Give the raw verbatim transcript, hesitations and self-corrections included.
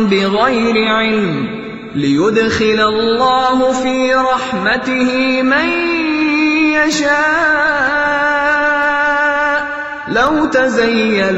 बिग़ैर इल्म लियुदखिल अल्लाहु फी रहमतिही मन यशा लौ तज़य्यलू